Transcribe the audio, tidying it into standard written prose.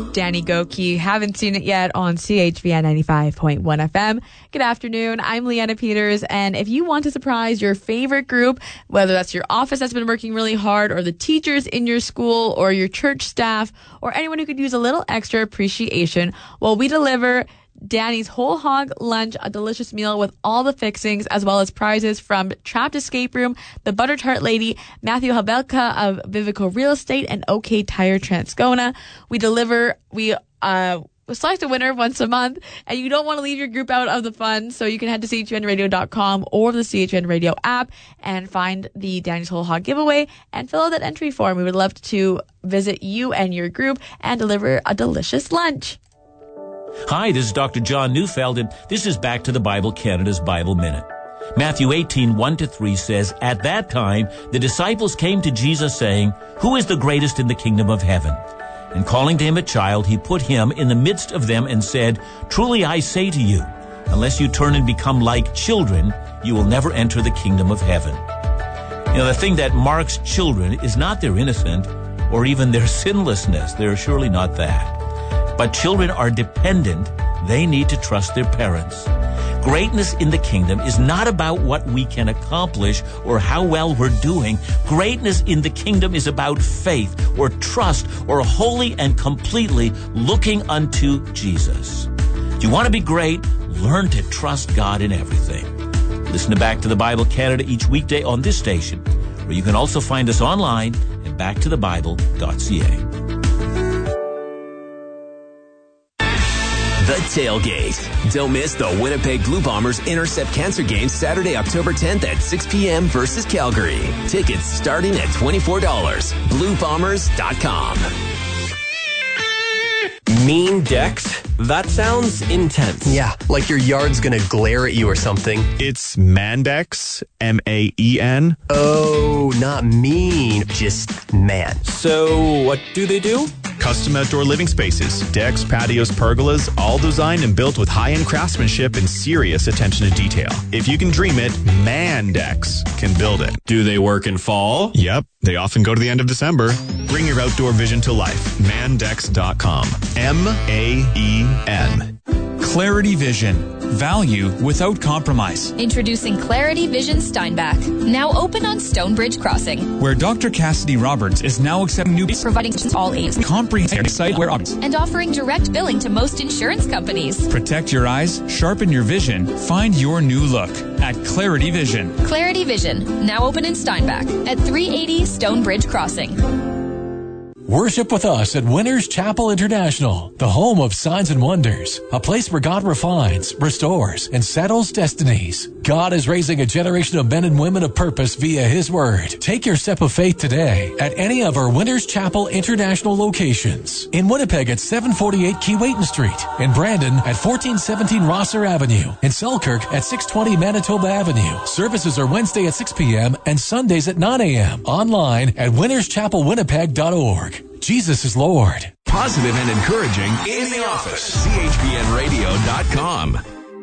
Danny Goki. Haven't seen it yet on CHVN 95.1 FM. Good afternoon. I'm Leanna Peters, and if you want to surprise your favorite group, whether that's your office that's been working really hard, or the teachers in your school, or your church staff, or anyone who could use a little extra appreciation, well, we deliver Danny's Whole Hog Lunch, a delicious meal with all the fixings, as well as prizes from Trapped Escape Room, The Butter Tart Lady, Matthew Habelka of Vivico Real Estate, and OK Tire Transcona. We select a winner once a month, and you don't want to leave your group out of the fun, so you can head to chvnradio.com or the CHN Radio app and find the Danny's Whole Hog giveaway and fill out that entry form. We would love to visit you and your group and deliver a delicious lunch. Hi, this is Dr. John Neufeld, and this is Back to the Bible, Canada's Bible Minute. Matthew 18, 1-3 says, "At that time, the disciples came to Jesus saying, 'Who is the greatest in the kingdom of heaven?' And calling to him a child, he put him in the midst of them and said, 'Truly I say to you, unless you turn and become like children, you will never enter the kingdom of heaven.'" You know, the thing that marks children is not their innocence or even their sinlessness. They're surely not that. But children are dependent. They need to trust their parents. Greatness in the kingdom is not about what we can accomplish or how well we're doing. Greatness in the kingdom is about faith or trust or wholly and completely looking unto Jesus. Do you want to be great? Learn to trust God in everything. Listen to Back to the Bible Canada each weekday on this station, where you can also find us online at backtothebible.ca. The Tailgate. Don't miss the Winnipeg Blue Bombers Intercept Cancer game Saturday, October 10th at 6 p.m. versus Calgary. Tickets starting at $24. BlueBombers.com. Mean decks? That sounds intense. Yeah, like your yard's gonna glare at you or something. It's Mandex, M-A-E-N. Oh, not mean, just man. So, what do they do? Custom outdoor living spaces, decks, patios, pergolas, all designed and built with high-end craftsmanship and serious attention to detail. If you can dream it, Mandex can build it. Do they work in fall? Yep, they often go to the end of December. Bring your outdoor vision to life. Mandex.com. M-A-E-N. Clarity Vision. Value without compromise. Introducing Clarity Vision Steinbach. Now open on Stonebridge Crossing. Where Dr. Cassidy Roberts is now accepting new Providing all aids. comprehensive site where And offering direct billing to most insurance companies. protect your eyes, sharpen your vision, find your new look at Clarity Vision. Clarity Vision. Now open in Steinbach at 380 Stonebridge Crossing. Worship with us at Winners Chapel International, the home of signs and wonders, a place where God refines, restores, and settles destinies. God is raising a generation of men and women of purpose via His Word. Take your step of faith today at any of our Winners Chapel International locations. In Winnipeg at 748 Keewatin Street, in Brandon at 1417 Rosser Avenue, in Selkirk at 620 Manitoba Avenue. Services are Wednesday at 6 p.m. and Sundays at 9 a.m. Online at winnerschapelwinnipeg.org. Jesus is Lord. Positive and encouraging in the office. CHBNradio.com.